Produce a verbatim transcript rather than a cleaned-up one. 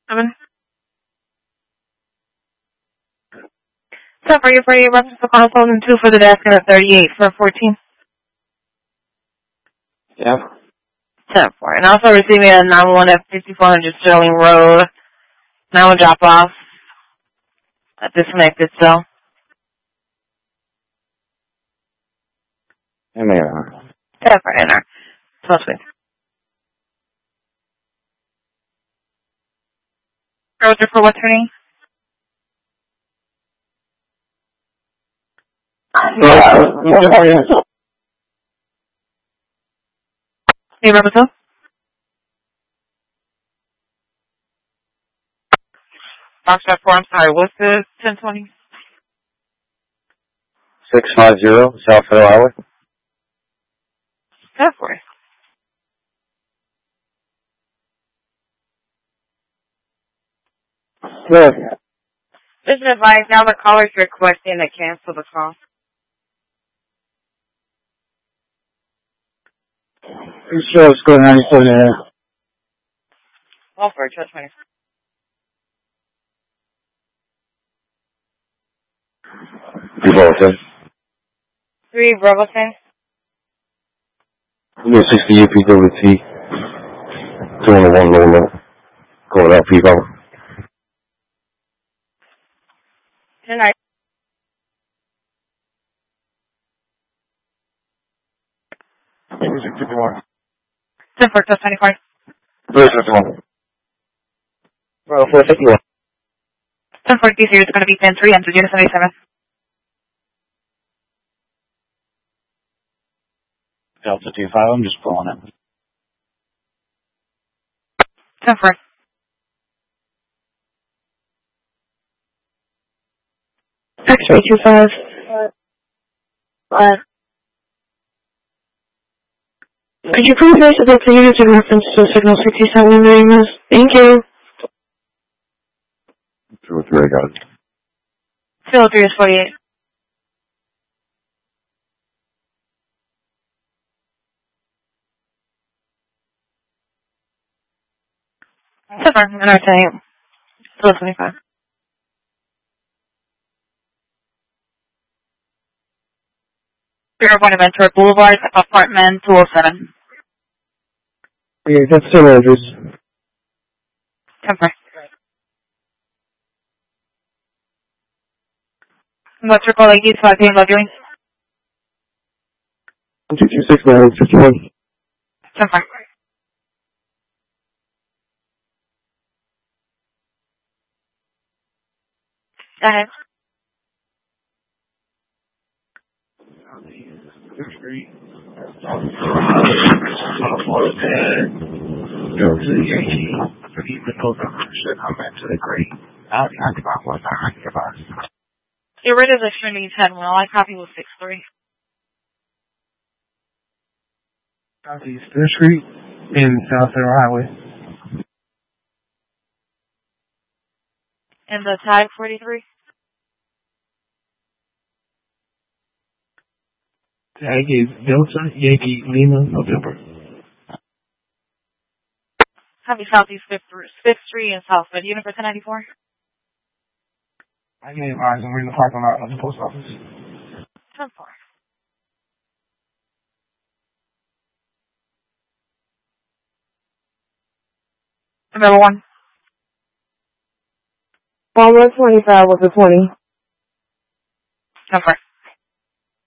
Seven. So for you, for you, reference the console and two for the desk and a thirty-eight for fourteen. Yeah. ten four. And also receiving a nine one at fifty-four hundred Sterling Road. Now a drop off. A disconnected cell. M A R. ten four, enter. Plus me. Roger for what's her name? Hey, Roberto? Foxtrot four, I'm sorry, what's the ten twenty? six five zero, South Federal Highway. ten four. Good. This is advice. Now the caller's requesting to cancel the call. Pretty sure it's going ninety-seven and a half. All for it, trust me. Three Bravo Three Bravo ten. You get sixty U P W T. Two on the one low low. Going out P Bravo. Tonight. Music fifty-one. ten four, plus twenty-five. Bridge fifty-one. Bravo four fifty-one. ten four, D zero is going to be ten three, enter unit seventy-seven. Delta two five, I'm just pulling it. ten four. X-ray two five. Five. Could you please raise the Delta units in reference to signal sixty-seven during this? Thank you. Two or three, I got it. Fill three is forty-eight. Super, and our time. Still twenty-five. Zero point of Ventura Boulevard, apartment two oh seven. Okay, that's still address. ten four. What's your call I D so I can log you in? two two six nine fifty-one. ten four. Go ahead. Go to the Yankee. Forget the post office. I'm back to the great. I'll talk about what I think about. Get rid of the Trinity ten one. I copy with six three. Southeast third Street in South Federal Highway. And the tag forty-three? Tag is Delta Yankee Lima November. Copy Southeast fifth Street in Southwood. Unit for ten ninety-four? I gave eyes and we're in the parking lot of the post office. ten four. Number one. Well, one twenty-five was a twenty. ten four.